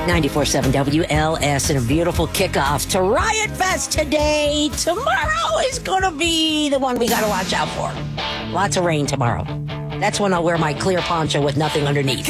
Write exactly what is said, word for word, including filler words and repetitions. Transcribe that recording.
ninety-four point seven W L S and a beautiful kickoff to Riot Fest today. Tomorrow is going to be the one we got to watch out for. Lots of rain tomorrow. That's when I'll wear my clear poncho with nothing underneath.